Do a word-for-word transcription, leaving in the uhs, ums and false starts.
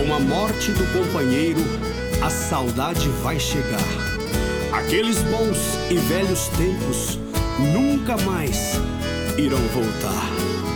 Com a morte do companheiro, a saudade vai chegar. Aqueles bons e velhos tempos nunca mais irão voltar.